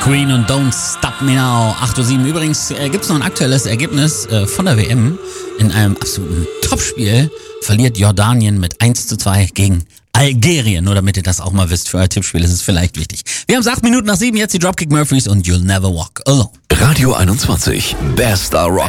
Queen und Don't Stop Me Now, 8:07 Uhr. Übrigens gibt es noch ein aktuelles Ergebnis von der WM. In einem absoluten Topspiel verliert Jordanien mit 1:2 gegen Algerien. Nur damit ihr das auch mal wisst, für euer Tippspiel ist es vielleicht wichtig. Wir haben es 8 Minuten nach 7, jetzt die Dropkick Murphys und You'll Never Walk Alone. Radio 21, bester Rock.